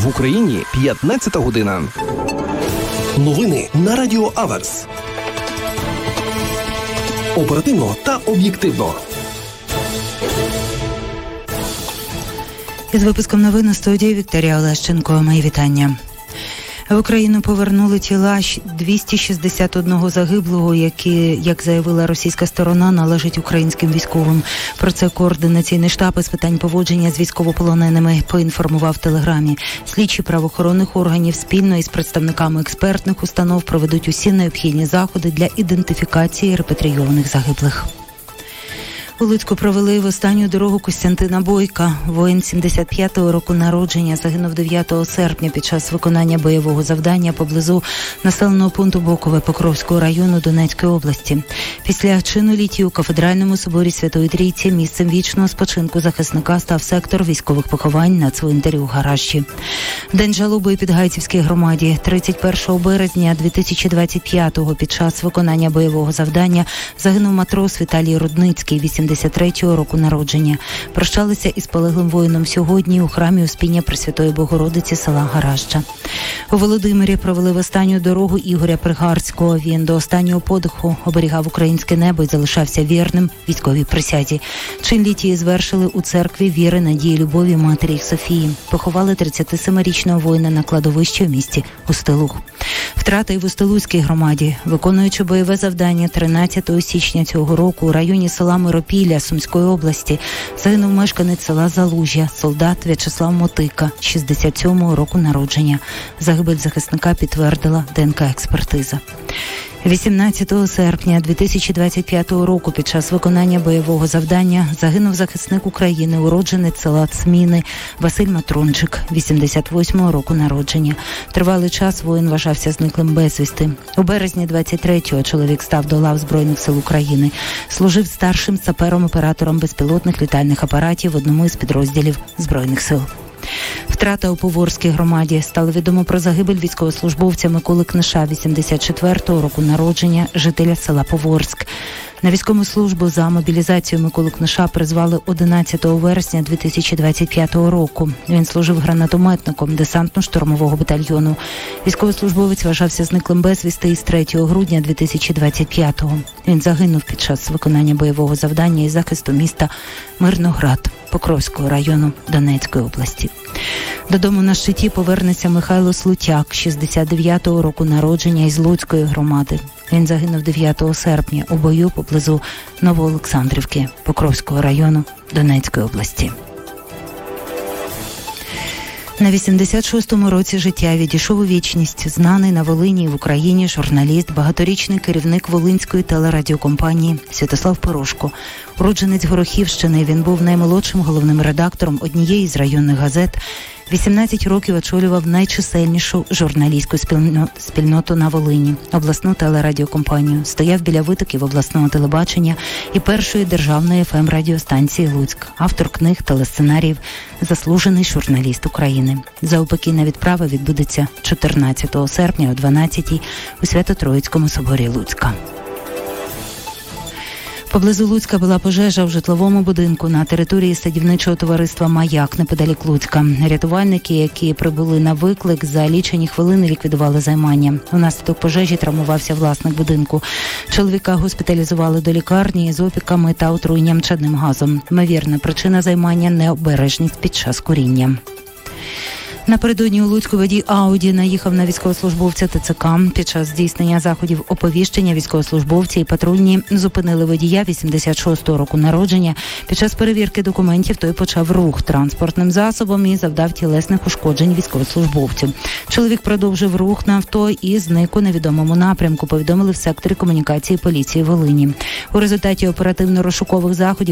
В Україні 15 година. Новини на Радіо Аверс. Оперативно та об'єктивно. Із випуском новин у студії Вікторія Олещенко. Мої вітання. В Україну повернули тіла 261 загиблого, які, як заявила російська сторона, належать українським військовим. Про це координаційний штаб із питань поводження з військовополоненими поінформував в Телеграмі. Слідчі правоохоронних органів спільно із представниками експертних установ проведуть усі необхідні заходи для ідентифікації репатрійованих загиблих. У Луцьку провели в останню дорогу Костянтина Бойка. Воїн 75-го року народження загинув 9 серпня під час виконання бойового завдання поблизу населеного пункту Бокове Покровського району Донецької області. Після чину літії у Кафедральному соборі Святої Трійці місцем вічного спочинку захисника став сектор військових поховань на цвинтарі у Гаражі. День жалоби під Гайцівській громаді. 31 березня 2025-го під час виконання бойового завдання загинув матрос Віталій Рудницький, 83-го року народження. Прощалися із полеглим воїном сьогодні у храмі Успіння Пресвятої Богородиці села Гаражча. У Володимирі провели в останню дорогу Ігоря Пригарського. Він до останнього подиху оберігав українське небо і залишався вірним військовій присязі. Чин літії звершили у церкві Віри, Надії, Любові Матері Софії. Поховали 37-річного воїна на кладовищі в місті Устилух. Втрата й в Устилуцькій громаді. Виконуючи бойове завдання 13 січня цього року у районі села Миропілля Сумської області загинув мешканець села Залужжя, солдат В'ячеслав Мотика, 67-го року народження. Загибель захисника підтвердила ДНК-експертиза. 18 серпня 2025 року під час виконання бойового завдання загинув захисник України, уродженець села Цміни Василь Матрончик, 88-го року народження. Тривалий час воїн вважався зниклим безвісти. У березні 23-го чоловік став до лав Збройних сил України. Служив старшим сапером-оператором безпілотних літальних апаратів в одному із підрозділів Збройних сил. Втрата у Поворській громаді. Стало відомо про загибель військовослужбовця Миколи Книша, 84-го року народження, жителя села Поворськ. На військову службу за мобілізацію Миколу Книша призвали 11 вересня 2025 року. Він служив гранатометником десантно-штурмового батальйону. Військовослужбовець вважався зниклим безвісти із 3 грудня 2025-го. Він загинув під час виконання бойового завдання із захисту міста Мирноград Покровського району Донецької області. Додому на щиті повернеться Михайло Слутяк, 69-го року народження із Луцької громади. Він загинув 9 серпня у бою поблизу Новоолександрівки Покровського району Донецької області. На 86-му році життя відійшов у вічність знаний на Волині і в Україні журналіст, багаторічний керівник Волинської телерадіокомпанії Святослав Порошко. Уродженець Горохівщини, він був наймолодшим головним редактором однієї з районних газет. 18 років очолював найчисельнішу журналістську спільноту на Волині, обласну телерадіокомпанію. Стояв біля витоків обласного телебачення і першої державної ФМ-радіостанції «Луцьк». Автор книг, телесценаріїв, заслужений журналіст України. Заупокійна відправа відбудеться 14 серпня о 12-й у Свято-Троїцькому соборі Луцька. Поблизу Луцька була пожежа в житловому будинку на території садівничого товариства «Маяк» неподалік Луцька. Рятувальники, які прибули на виклик, за лічені хвилини ліквідували займання. Унаслідок пожежі травмувався власник будинку. Чоловіка госпіталізували до лікарні з опіками та отруєнням чадним газом. Ймовірна причина займання – необережність під час куріння. Напередодні у Луцьку водій Ауді наїхав на військовослужбовця ТЦК. Під час здійснення заходів оповіщення військовослужбовці і патрульні зупинили водія 86-го року народження. Під час перевірки документів той почав рух транспортним засобом і завдав тілесних ушкоджень військовослужбовцю. Чоловік продовжив рух на авто і зник у невідомому напрямку, повідомили в секторі комунікації поліції Волині. У результаті оперативно-розшукових заходів